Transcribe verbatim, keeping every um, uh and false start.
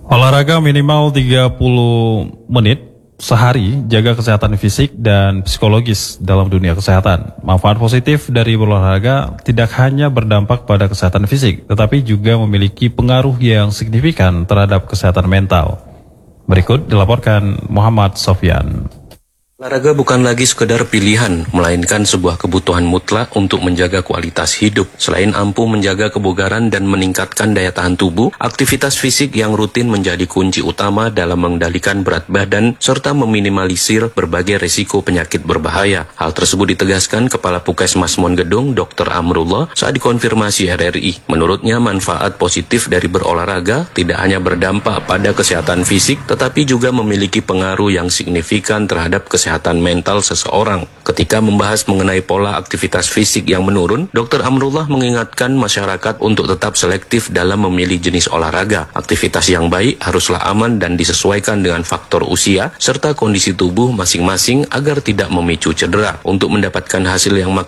Olahraga minimal tiga puluh menit sehari, jaga kesehatan fisik dan psikologis dalam dunia kesehatan. Manfaat positif dari berolahraga tidak hanya berdampak pada kesehatan fisik, tetapi juga memiliki pengaruh yang signifikan terhadap kesehatan mental. Berikut dilaporkan Muhammad Sofyan. Olahraga bukan lagi sekedar pilihan, melainkan sebuah kebutuhan mutlak untuk menjaga kualitas hidup. Selain ampuh menjaga kebugaran dan meningkatkan daya tahan tubuh, aktivitas fisik yang rutin menjadi kunci utama dalam mengendalikan berat badan serta meminimalisir berbagai risiko penyakit berbahaya. Hal tersebut ditegaskan Kepala Puskesmas Monggedong, Dokter Amrullah, saat dikonfirmasi R R I. Menurutnya, manfaat positif dari berolahraga tidak hanya berdampak pada kesehatan fisik, tetapi juga memiliki pengaruh yang signifikan terhadap kesehatan kesehatan mental seseorang. Ketika membahas mengenai pola aktivitas fisik yang menurun, Dokter Amrullah mengingatkan masyarakat untuk tetap selektif dalam memilih jenis olahraga. Aktivitas yang baik haruslah aman dan disesuaikan dengan faktor usia serta kondisi tubuh masing-masing agar tidak memicu cedera. Untuk mendapatkan hasil yang maksimal,